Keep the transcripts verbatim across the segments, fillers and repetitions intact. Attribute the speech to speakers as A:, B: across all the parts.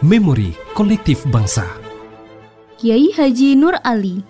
A: Memori Kolektif Bangsa.
B: Kiai Haji Nur Ali.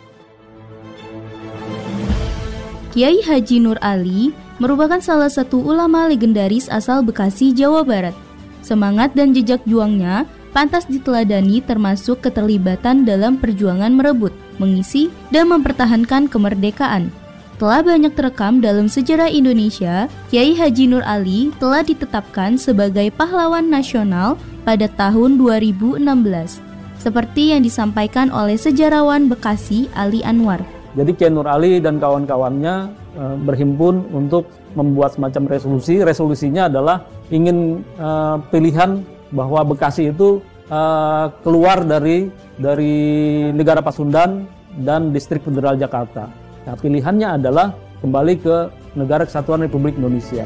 B: Kiai Haji Nur Ali merupakan salah satu ulama legendaris asal Bekasi, Jawa Barat. Semangat dan jejak juangnya pantas diteladani, termasuk keterlibatan dalam perjuangan merebut, mengisi, dan mempertahankan kemerdekaan. Telah banyak terekam dalam sejarah Indonesia, Kiai Haji Nur Ali telah ditetapkan sebagai pahlawan nasional pada tahun dua ribu enam belas, seperti yang disampaikan oleh sejarawan Bekasi Ali Anwar.
C: Jadi Kiai Nur Ali dan kawan-kawannya e, berhimpun untuk membuat semacam resolusi. Resolusinya adalah ingin e, pilihan bahwa Bekasi itu e, keluar dari dari negara Pasundan dan Distrik Federal Jakarta. Nah, pilihannya adalah kembali ke Negara Kesatuan Republik Indonesia.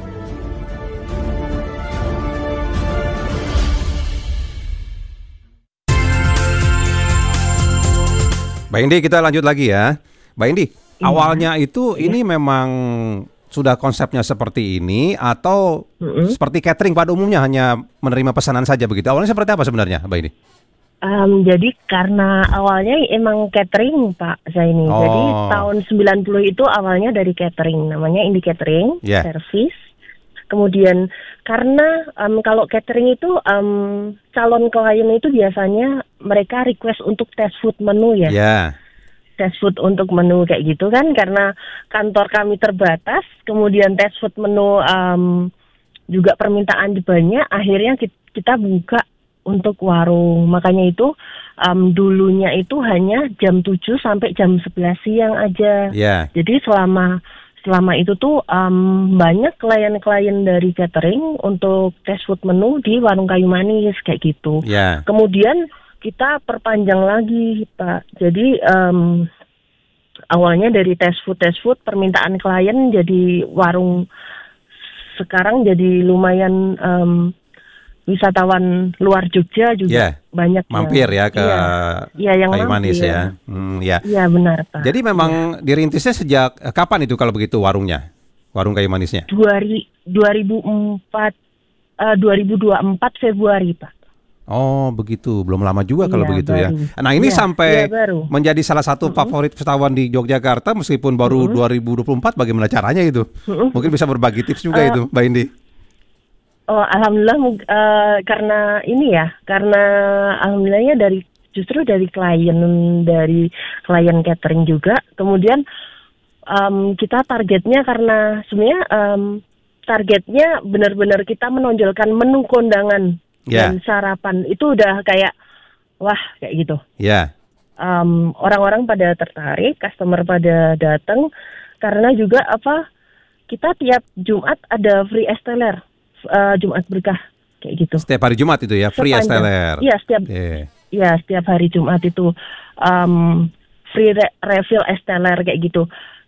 D: Mbak Indi, kita lanjut lagi ya. Mbak Indi, iya. awalnya itu iya. ini memang sudah konsepnya seperti ini atau mm-hmm. seperti catering pada umumnya hanya menerima pesanan saja begitu? Awalnya seperti apa sebenarnya, Mbak Indi?
E: Um, jadi karena awalnya emang catering, Pak Zaini. Oh. Jadi tahun sembilan puluh itu awalnya dari catering, namanya Indi Catering, yeah. Service. Kemudian karena um, kalau catering itu um, calon klien itu biasanya mereka request untuk test food menu ya.
D: Yeah.
E: Test food untuk menu kayak gitu kan, karena kantor kami terbatas, kemudian test food menu um, juga permintaan banyak, akhirnya kita buka untuk warung. Makanya itu um, dulunya itu hanya jam tujuh sampai jam sebelas siang aja.
D: Yeah.
E: Jadi selama Selama itu tuh um, banyak klien-klien dari catering untuk test food menu di Warung Kayu Manis kayak gitu.
D: Yeah.
E: Kemudian kita perpanjang lagi, Pak. Jadi um, awalnya dari test food test food permintaan klien jadi warung, sekarang jadi lumayan um, wisatawan luar Jogja juga yeah. banyak
D: mampir
E: yang,
D: ya ke
E: iya, iya, yang
D: Kayu Manis
E: mampir.
D: ya. Hmm, ya.
E: Iya benar, Pak.
D: Jadi memang ya. dirintisnya sejak kapan itu kalau begitu warungnya? Warung Kayu Manisnya?
E: dua ribu empat uh, dua ribu dua puluh empat Februari, Pak.
D: Oh, begitu. Belum lama juga
E: iya,
D: kalau begitu
E: baru.
D: ya. Nah, ini
E: iya,
D: sampai
E: iya,
D: menjadi salah satu uh-huh. favorit wisatawan di Yogyakarta meskipun baru uh-huh. dua ribu dua puluh empat, bagaimana caranya itu? Uh-huh. Mungkin bisa berbagi tips juga uh, itu, Mbak Indi.
E: Oh, alhamdulillah uh, karena ini ya, karena alhamdulillahnya dari justru dari klien dari klien catering juga. Kemudian um, kita targetnya karena sebenarnya um, targetnya benar-benar kita menonjolkan menu kondangan yeah. dan sarapan itu udah kayak wah kayak gitu.
D: Ya. Yeah.
E: Um, orang-orang pada tertarik, customer pada datang karena juga apa? Kita tiap Jumat ada free esteller. Uh, Jumat berkah kayak gitu.
D: Setiap hari Jumat itu ya, free esteller.
E: Iya, setiap yeah. ya setiap hari Jumat itu um, free re- refill esteller kayak gitu.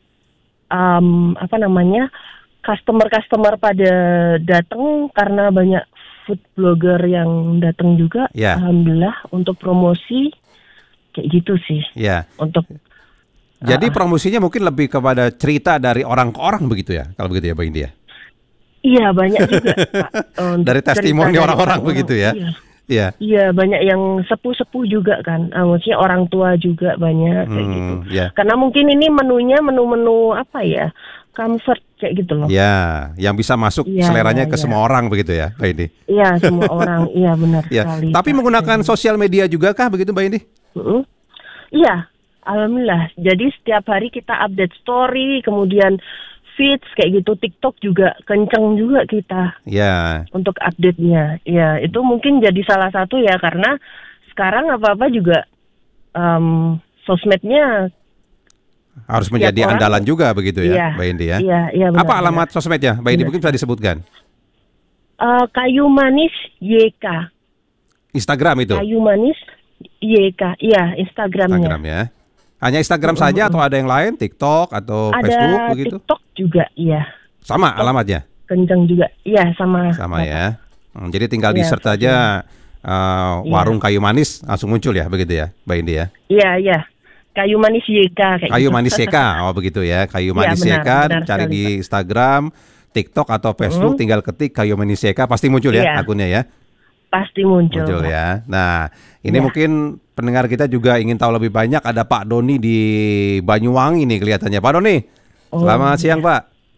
E: Um, apa namanya? Customer-customer pada datang karena banyak food blogger yang datang juga. Yeah. Alhamdulillah untuk promosi kayak gitu sih.
D: Iya. Yeah.
E: Untuk
D: Jadi
E: uh,
D: promosinya mungkin lebih kepada cerita dari orang ke orang begitu ya, kalau begitu ya, Mbak Indi ya?
E: Iya, banyak juga, Pak.
D: Dari testimoni orang-orang orang begitu ya?
E: Iya.
D: Iya.
E: Iya, banyak yang sepuh-sepuh juga kan. Uh, maksudnya orang tua juga banyak kayak
D: hmm,
E: gitu.
D: Yeah.
E: Karena mungkin ini menunya menu-menu apa ya? Comfort kayak gitu loh.
D: Ya, yang bisa masuk
E: ya,
D: seleranya
E: ya,
D: ke
E: ya.
D: semua orang begitu ya, Mbak Indi?
E: Iya, semua orang. Iya, benar
D: ya.
E: sekali.
D: Tapi
E: Pak.
D: menggunakan
E: Jadi.
D: sosial media juga kah begitu, Mbak Indi?
E: Uh-uh. Iya, alhamdulillah. Jadi setiap hari kita update story, kemudian feeds kayak gitu, TikTok juga kenceng juga kita
D: ya.
E: untuk update-nya. Ya, itu mungkin jadi salah satu ya, karena sekarang apa-apa juga um, sosmednya
D: harus menjadi orang, andalan juga begitu ya, iya, Mbak Indi ya.
E: Iya, iya benar.
D: Apa alamat benar. sosmednya, Mbak Indi? Iya. Mungkin bisa disebutkan.
E: Uh, Kayu Manis Y K.
D: Instagram itu.
E: Kayu Manis Y K. Iya, Instagramnya.
D: Instagram ya. Hanya Instagram uh, saja uh, atau ada yang lain? TikTok atau
E: ada
D: Facebook begitu?
E: TikTok juga, iya.
D: Sama
E: TikTok
D: alamatnya?
E: Kenceng juga, iya sama.
D: Sama ya. Hmm, jadi tinggal ya, di search aja uh,
E: ya.
D: Warung Kayu Manis langsung muncul ya, begitu ya, Mbak Indi ya?
E: Iya, iya. Kayu Manis Y K kayak
D: Kayu
E: gitu.
D: Manis Y K, oh begitu ya. Kayu Manis
E: ya,
D: Y K,
E: benar,
D: cari
E: benar
D: di
E: sekali,
D: Instagram, TikTok atau Facebook, hmm. tinggal ketik Kayu Manis Y K, pasti muncul ya,
E: ya.
D: akunnya ya.
E: Pasti muncul.
D: Muncul ya. Nah, ini
E: Ya.
D: mungkin pendengar kita juga ingin tahu lebih banyak. Ada Pak Doni di Banyuwangi nih kelihatannya. Pak Doni,
E: Oh,
D: selamat siang Pak.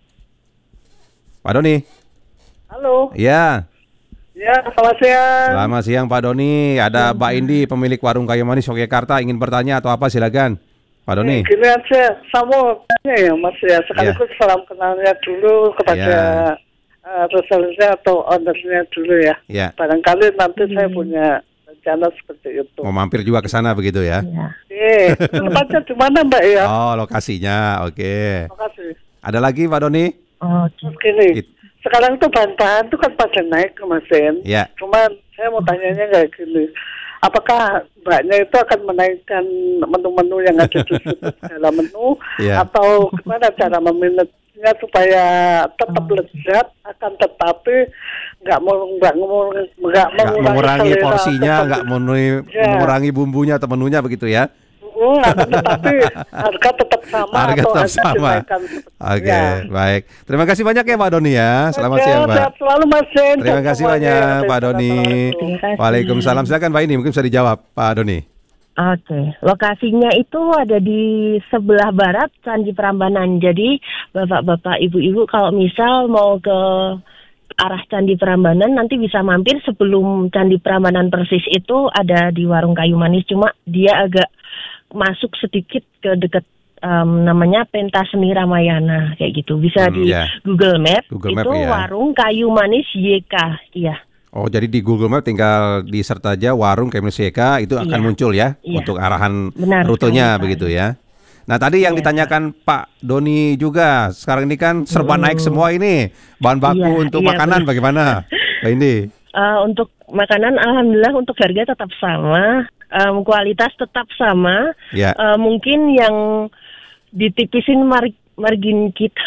D: Pak Doni.
F: Halo.
D: Ya,
F: Ya, selamat siang.
D: selamat siang Pak Doni. Ada Mbak Indi, pemilik warung kayu manis Yogyakarta, ingin bertanya atau apa silakan. Pak Doni.
F: Gini aja, saya mau tanya ya Mas ya, sekaligus salam kenalnya dulu kepada
D: Ya.
F: uh, resellernya atau ownernya dulu ya.
D: Ya.
F: Barangkali nanti saya punya rencana seperti itu.
D: Mau mampir juga ke sana begitu ya?
E: Ya.
F: Eh, tempatnya di mana Mbak ya?
D: Oh, lokasinya. Oke.
F: Terima kasih.
D: Ada lagi Pak Doni?
E: Oh,
F: Terus gini,
D: It-
F: sekarang tuh bahan-bahan tuh kan pada naik kemasin.
D: Ya.
F: Cuman saya mau tanyanya kayak gini, apakah mbaknya itu akan menaikkan menu-menu yang ada di situ segala menu,
D: Ya.
F: atau gimana cara memanagenya supaya tetap lezat, akan tetapi nggak mau nggak mau nggak
D: Nggak
F: mengurangi,
D: mengurangi
F: selera
D: porsinya,
F: pembeli.
D: nggak menui-
F: Ya.
D: mengurangi bumbunya atau menunya begitu ya?
F: Mm, akan tetapi harga tetap sama
D: Harga
F: atau
D: tetap
F: harga
D: sama.
F: dinaikkan.
D: Oke,
F: Ya.
D: baik. Terima kasih banyak ya Pak Doni ya. Selamat
F: Ya,
D: siang Pak.
F: sehat selalu Mas Jen.
D: Terima
F: Dan
D: kasih
F: semuanya.
D: banyak Pak Doni.
F: Assalamualaikum.
E: Terima kasih.
D: Waalaikumsalam. Silakan Pak ini mungkin bisa dijawab Pak Doni.
E: Oke, lokasinya itu ada di sebelah barat Candi Prambanan. Jadi bapak-bapak, ibu-ibu kalau misal mau ke arah Candi Prambanan nanti bisa mampir sebelum Candi Prambanan persis itu ada di Warung Kayu Manis. Cuma dia agak masuk sedikit ke dekat em, namanya Pentas Seni Ramayana kayak gitu. Bisa
D: Hmm,
E: di
D: ya.
E: Google Map.
D: Google
E: itu
D: Map, ya.
E: Warung Kayu Manis Y K. Iya.
D: Oh, jadi di Google Map tinggal diserta aja warung Kayu Manis Y K itu akan
E: Iya.
D: muncul ya
E: Iya.
D: untuk arahan
E: Benar
D: rutenya
E: sekali, Pak.
D: begitu ya. Nah, tadi yang
E: Iya,
D: ditanyakan Pak Doni juga, sekarang ini kan serba naik semua ini. Bahan baku
E: Iya,
D: untuk
E: iya,
D: makanan
E: benar.
D: bagaimana? Pak Indi.
E: Eh, untuk makanan alhamdulillah untuk harga tetap sama, em, kualitas tetap sama.
D: Ya.
E: Eh, mungkin yang ditipisin mar- margin kita,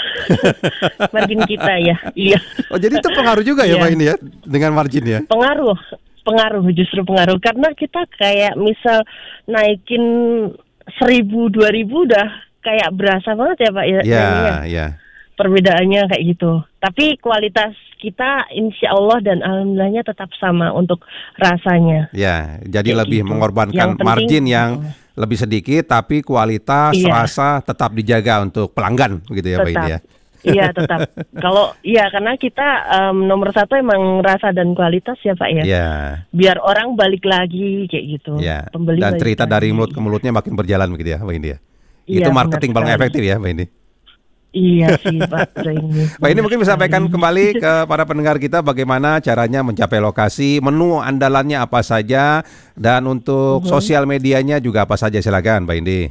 E: margin kita ya, iya.
D: Oh, jadi itu pengaruh juga ya
E: Iya.
D: Pak ini ya dengan margin ya?
E: Pengaruh, pengaruh justru pengaruh karena kita kayak misal naikin seribu dua ribu udah kayak berasa banget ya Pak ya.
D: Ya,
E: Dani, ya.
D: ya.
E: Perbedaannya kayak gitu. Tapi kualitas kita insya Allah dan alhamdulillahnya tetap sama untuk rasanya.
D: Ya, jadi
E: Kayak
D: lebih
E: gitu.
D: mengorbankan
E: Yang penting-
D: margin yang lebih sedikit tapi kualitas
E: Iya.
D: rasa tetap dijaga untuk pelanggan begitu ya Pak Indi ya.
E: Iya tetap. Kalau iya karena kita em, nomor satu emang rasa dan kualitas ya Pak ya.
D: Ya.
E: Biar orang balik lagi kayak gitu.
D: Ya.
E: Pembeli
D: Dan
E: balik
D: cerita
E: lagi.
D: dari mulut ke mulutnya makin berjalan begitu ya Pak Indi ya.
E: Iya,
D: Itu marketing
E: benar
D: paling
E: sekali.
D: efektif ya Pak Indi.
E: Iya sih Pak ini.
D: Pak ini mungkin bisa sampaikan kembali ke para pendengar kita bagaimana caranya mencapai lokasi, menu andalannya apa saja, dan untuk
E: Mhm.
D: sosial medianya juga apa saja silakan Pak Indi.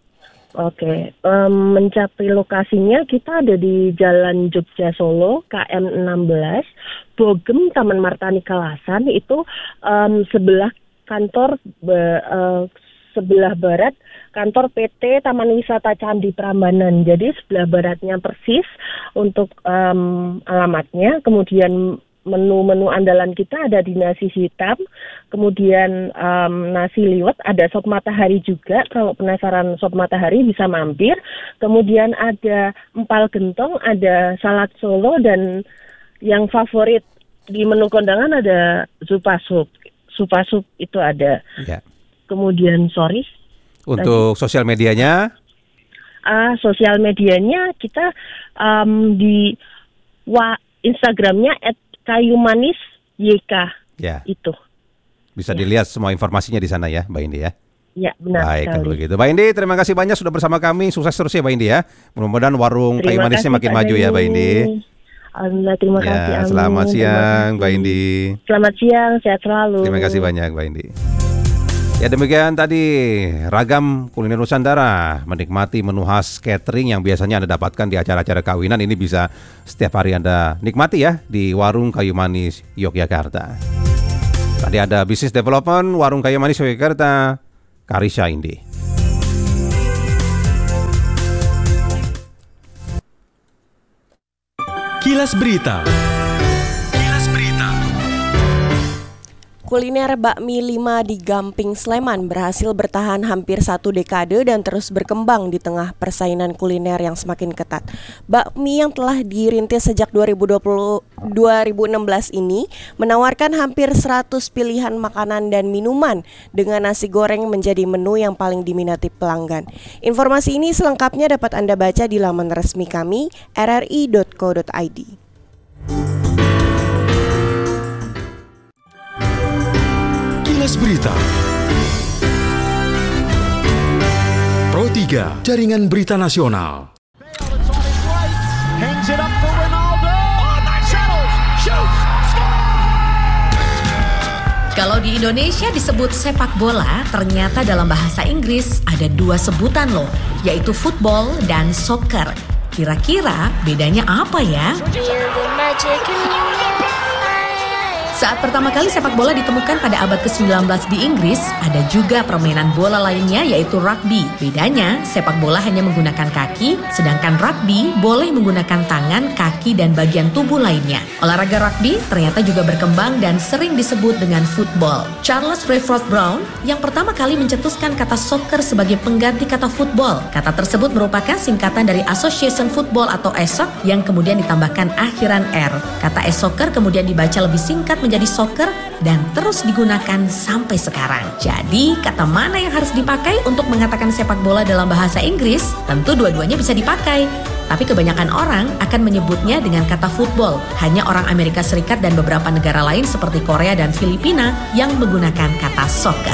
E: Oke, em, mencapai lokasinya kita ada di Jalan Jogja Solo K M enam belas, Bogem Taman Martani Kalasan itu em, sebelah kantor be- eh, sebelah barat kantor P T Taman Wisata Candi Prambanan. Jadi sebelah baratnya persis untuk em, alamatnya. Kemudian menu-menu andalan kita ada di nasi hitam, kemudian em, nasi liwet, ada sop matahari juga. Kalau penasaran sop matahari bisa mampir. Kemudian ada empal gentong, ada salad Solo, dan yang favorit di menu kondangan ada zupa sup. Zupa sup itu ada.
D: Ya.
E: Kemudian sorry.
D: Untuk sosial medianya,
E: Ah, sosial medianya kita em, di wa Instagramnya at kayu manis Y K
D: ya
E: itu.
D: bisa dilihat semua informasinya di sana ya Mbak Indi ya.
E: Ya benar
D: Baik kalau
E: sekali.
D: begitu. Mbak Indi, terima kasih banyak sudah bersama kami. Sukses terus ya Mbak Indi ya. Mudah-mudahan warung kayu
E: Terima
D: manisnya
E: kasih,
D: makin
E: Pak
D: maju ya Mbak
E: Dani.
D: Indi.
E: Alhamdulillah, terima kasih.
D: Ya,
E: amin.
D: selamat
E: Terima
D: siang
E: kasih.
D: Mbak Indi.
E: Selamat siang, sehat selalu.
D: Terima kasih banyak Mbak Indi. Ya demikian tadi ragam kuliner Nusantara, menikmati menu khas catering yang biasanya Anda dapatkan di acara-acara kawinan. Ini bisa setiap hari Anda nikmati ya di Warung Kayu Manis Yogyakarta. Tadi ada bisnis development Warung Kayu Manis Yogyakarta, Karisha Indi.
A: Kilas Berita. Kilas Berita.
G: Kuliner bakmi lima di Gamping Sleman berhasil bertahan hampir satu dekade dan terus berkembang di tengah persaingan kuliner yang semakin ketat. Bakmi yang telah dirintis sejak dua ribu dua puluh, dua ribu enam belas ini menawarkan hampir seratus pilihan makanan dan minuman dengan nasi goreng menjadi menu yang paling diminati pelanggan. Informasi ini selengkapnya dapat Anda baca di laman resmi kami r r i dot co dot i d.
H: Kilas Berita Pro tiga, Jaringan Berita Nasional.
I: Kalau di Indonesia disebut sepak bola, ternyata dalam bahasa Inggris ada dua sebutan loh, yaitu football dan soccer. Kira-kira bedanya apa ya? Saat pertama kali sepak bola ditemukan pada abad ke sembilan belas di Inggris, ada juga permainan bola lainnya yaitu rugby. Bedanya, sepak bola hanya menggunakan kaki, sedangkan rugby boleh menggunakan tangan, kaki, dan bagian tubuh lainnya. Olahraga rugby ternyata juga berkembang dan sering disebut dengan football. Charles Rayford Brown yang pertama kali mencetuskan kata soccer sebagai pengganti kata football. Kata tersebut merupakan singkatan dari Association Football atau A S O C yang kemudian ditambahkan akhiran R. Kata e-soccer kemudian dibaca lebih singkat menjadi menjadi soccer dan terus digunakan sampai sekarang. Jadi, kata mana yang harus dipakai untuk mengatakan sepak bola dalam bahasa Inggris? Tentu dua-duanya bisa dipakai. Tapi kebanyakan orang akan menyebutnya dengan kata football. Hanya orang Amerika Serikat dan beberapa negara lain seperti Korea dan Filipina yang menggunakan kata soccer.